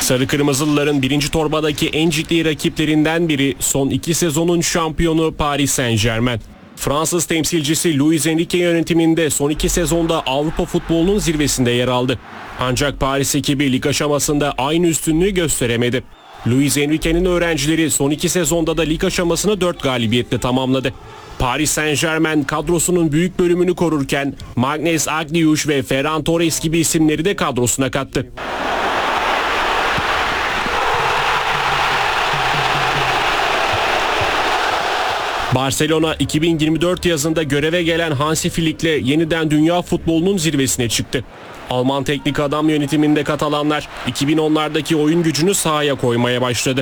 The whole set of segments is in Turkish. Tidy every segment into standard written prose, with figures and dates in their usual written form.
Sarı Kırmızılıların birinci torbadaki en ciddi rakiplerinden biri son 2 sezonun şampiyonu Paris Saint-Germain. Fransız temsilcisi Luis Enrique yönetiminde son 2 sezonda Avrupa futbolunun zirvesinde yer aldı. Ancak Paris ekibi lig aşamasında aynı üstünlüğü gösteremedi. Luis Enrique'nin öğrencileri son 2 sezonda da lig aşamasını 4 galibiyetle tamamladı. Paris Saint-Germain kadrosunun büyük bölümünü korurken Magnus Agliush ve Ferran Torres gibi isimleri de kadrosuna kattı. Barcelona 2024 yazında göreve gelen Hansi Flick'le yeniden dünya futbolunun zirvesine çıktı. Alman teknik adam yönetiminde Katalanlar 2010'lardaki oyun gücünü sahaya koymaya başladı.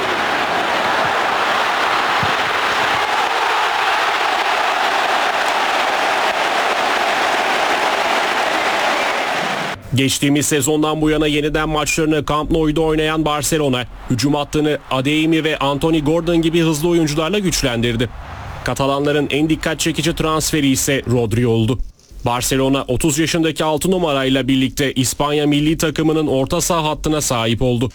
Geçtiğimiz sezondan bu yana yeniden maçlarını Camp Nou'da oynayan Barcelona, hücum hattını Adeyemi ve Anthony Gordon gibi hızlı oyuncularla güçlendirdi. Katalanların en dikkat çekici transferi ise Rodri oldu. Barcelona 30 yaşındaki 6 numarayla birlikte İspanya milli takımının orta saha hattına sahip oldu.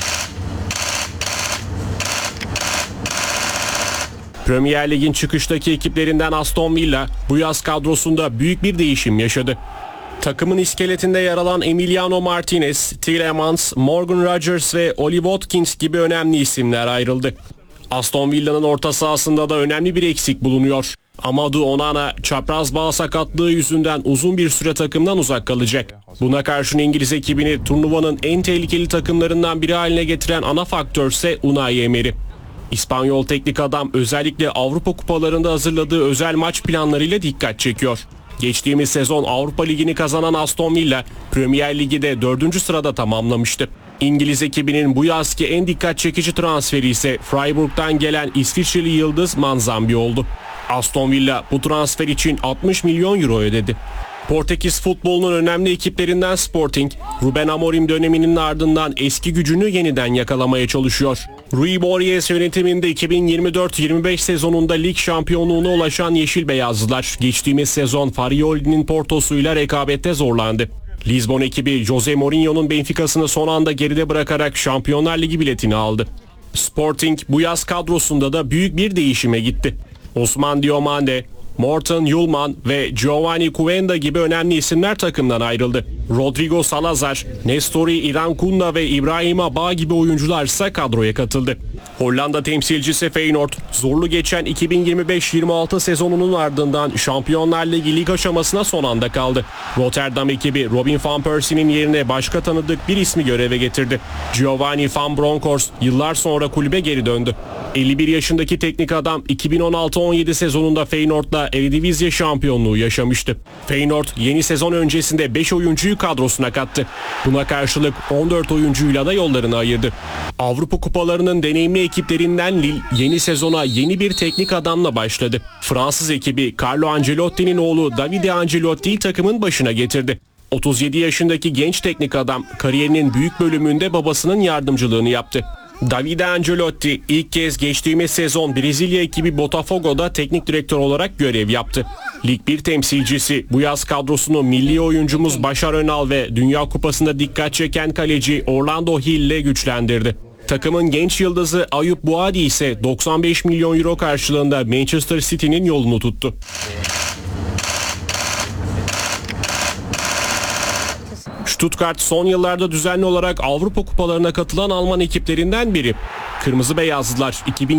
Premier Lig'in çıkıştaki ekiplerinden Aston Villa bu yaz kadrosunda büyük bir değişim yaşadı. Takımın iskeletinde yer alan Emiliano Martinez, Tielemans, Morgan Rogers ve Oli Watkins gibi önemli isimler ayrıldı. Aston Villa'nın orta sahasında da önemli bir eksik bulunuyor. Amadou Onana çapraz bağ sakatlığı yüzünden uzun bir süre takımdan uzak kalacak. Buna karşın İngiliz ekibini turnuvanın en tehlikeli takımlarından biri haline getiren ana faktör ise Unai Emery. İspanyol teknik adam özellikle Avrupa kupalarında hazırladığı özel maç planlarıyla dikkat çekiyor. Geçtiğimiz sezon Avrupa Ligi'ni kazanan Aston Villa, Premier Ligi de 4. sırada tamamlamıştı. İngiliz ekibinin bu yazki en dikkat çekici transferi ise Freiburg'dan gelen İsviçreli yıldız Manzambi oldu. Aston Villa bu transfer için 60 milyon euro ödedi. Portekiz futbolunun önemli ekiplerinden Sporting, Ruben Amorim döneminin ardından eski gücünü yeniden yakalamaya çalışıyor. Rui Borges yönetiminde 2024-25 sezonunda lig şampiyonluğuna ulaşan Yeşil Beyazlılar, geçtiğimiz sezon Farioli'nin Porto'suyla rekabette zorlandı. Lisbon ekibi Jose Mourinho'nun Benfica'sını son anda geride bırakarak Şampiyonlar Ligi biletini aldı. Sporting bu yaz kadrosunda da büyük bir değişime gitti. Osman Diomande, Morten Yulman ve Giovanni Cuenda gibi önemli isimler takımdan ayrıldı. Rodrigo Salazar, Nestori Irankunda ve İbrahim Aba gibi oyuncular ise kadroya katıldı. Hollanda temsilcisi Feyenoord, zorlu geçen 2025-26 sezonunun ardından Şampiyonlar Ligi lig aşamasına son anda kaldı. Rotterdam ekibi Robin van Persie'nin yerine başka tanıdık bir ismi göreve getirdi. Giovanni van Bronckhorst yıllar sonra kulübe geri döndü. 51 yaşındaki teknik adam 2016-17 sezonunda Feyenoord'la Eredivisie şampiyonluğu yaşamıştı. Feyenoord yeni sezon öncesinde 5 oyuncuyu kadrosuna kattı. Buna karşılık 14 oyuncuyla da yollarını ayırdı. Avrupa kupalarının deneyimli ekiplerinden Lille yeni sezona yeni bir teknik adamla başladı. Fransız ekibi Carlo Ancelotti'nin oğlu Davide Ancelotti'yi takımın başına getirdi. 37 yaşındaki genç teknik adam kariyerinin büyük bölümünde babasının yardımcılığını yaptı. Davide Ancelotti ilk kez geçtiğimiz sezon Brezilya ekibi Botafogo'da teknik direktör olarak görev yaptı. Lig 1 temsilcisi bu yaz kadrosunu milli oyuncumuz Başar Önal ve Dünya Kupası'nda dikkat çeken kaleci Orlando Hill ile güçlendirdi. Takımın genç yıldızı Ayup Buadi ise 95 milyon euro karşılığında Manchester City'nin yolunu tuttu. Stuttgart son yıllarda düzenli olarak Avrupa kupalarına katılan Alman ekiplerinden biri. Kırmızı Beyazlılar